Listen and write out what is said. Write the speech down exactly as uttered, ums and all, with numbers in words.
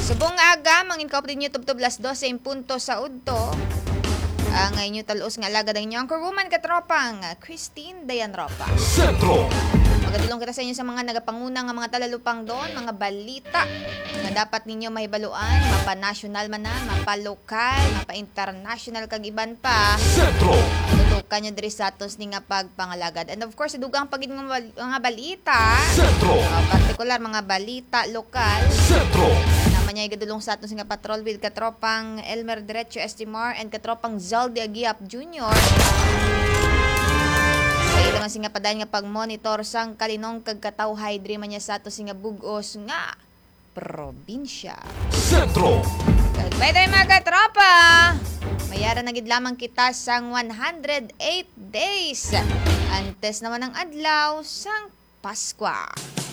Subong aga, mangin ka din YouTube to plus dose in punto sa udto. Uh, ngayon nyo talos nga alagad ang inyo ang kurwoman katropang Christine Dayan Ropa. Sentro. Magadulong kita sa inyo sa mga nagapangunang nga mga talalupang doon, mga balita nga dapat ninyo mahibaluan, mapa-national man na, mapa-lokal, mapa-international kag iban pa. Sentro. Tutukan nyo diri sa atos ni nga pagpangalagad. And of course, dugang pagid mga, bal- mga balita. Sentro. Uh, partikular mga balita lokal. Sentro. Naman niya igadulong sa atos nga patrol with katropang Elmer Derecho Estimar and katropang Zaldi Agiap Junior Sa ilo nga singa padayon nga pag-monitor sang kalinong kagkatawhay diri man niya sa atos nga bugos nga probinsya. Sentro. Goodbye tayo mga katropa! Mayara na gid lamang kita sang one hundred eight days. Antes naman ang adlaw sang Paskwa.